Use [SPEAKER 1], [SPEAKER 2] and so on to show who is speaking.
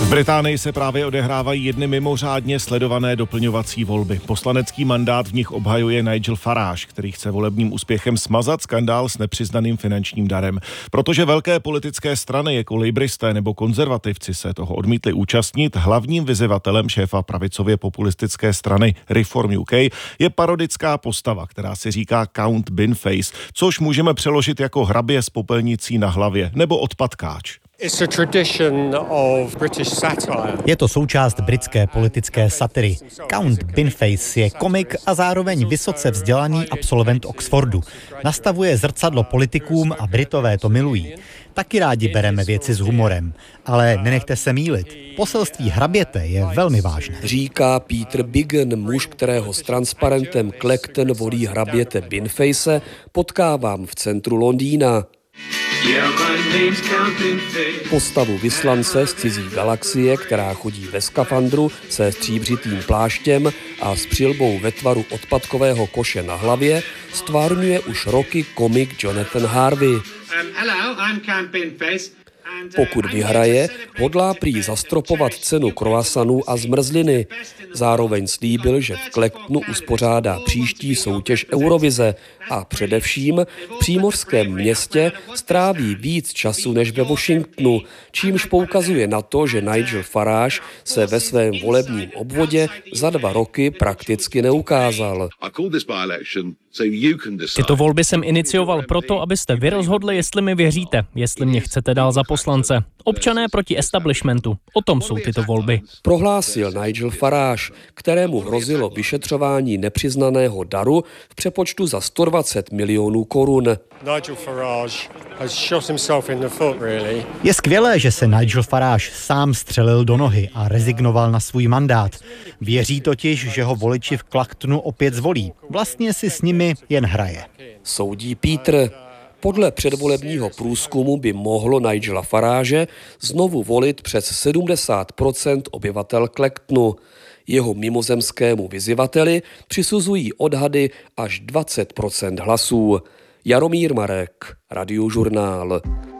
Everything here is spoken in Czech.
[SPEAKER 1] V Británii se právě odehrávají jedny mimořádně sledované doplňovací volby. Poslanecký mandát v nich obhajuje Nigel Farage, který chce volebním úspěchem smazat skandál s nepřiznaným finančním darem. Protože velké politické strany jako Labouristé nebo konzervativci se toho odmítli účastnit, hlavním vyzývatelem šéfa pravicově populistické strany Reform UK je parodická postava, která si říká Count Binface, což můžeme přeložit jako hrabě s popelnicí na hlavě nebo odpadkáč.
[SPEAKER 2] Je to součást britské politické satiry. Count Binface je komik a zároveň vysoce vzdělaný absolvent Oxfordu. Nastavuje zrcadlo politikům a Britové to milují. Taky rádi bereme věci s humorem, ale nenechte se mýlit. Poselství hraběte je velmi vážné.
[SPEAKER 3] Říká Peter Biggen, muž, kterého s transparentem Clacton volí hraběte Binface, potkávám v centru Londýna. Postavu vyslance z cizí galaxie, která chodí ve skafandru se stříbřitým pláštěm a s přilbou ve tvaru odpadkového koše na hlavě, stvárňuje už roky komik Jonathan Harvey. Pokud vyhraje, hodlá prý zastropovat cenu croissantů a zmrzliny. Zároveň slíbil, že v Clactonu uspořádá příští soutěž Eurovize a především v přímořském městě stráví víc času než ve Washingtonu, čímž poukazuje na to, že Nigel Farage se ve svém volebním obvodě za 2 roky prakticky neukázal.
[SPEAKER 4] Tyto volby jsem inicioval proto, abyste vy rozhodli, jestli mi věříte, jestli mě chcete dál za poslance. Občané proti establishmentu. O tom jsou tyto volby.
[SPEAKER 3] Prohlásil Nigel Farage, kterému hrozilo vyšetřování nepřiznaného daru v přepočtu za 120 milionů korun.
[SPEAKER 2] Je skvělé, že se Nigel Farage sám střelil do nohy a rezignoval na svůj mandát. Věří totiž, že ho voliči v Clactonu opět zvolí. Vlastně si s nimi jen hraje.
[SPEAKER 3] Soudí Peter. Podle předvolebního průzkumu by mohlo Nigela Farage znovu volit přes 70% obyvatel Clactonu. Jeho mimozemskému vyzývateli přisuzují odhady až 20% hlasů. Jaromír Marek, Radiožurnál.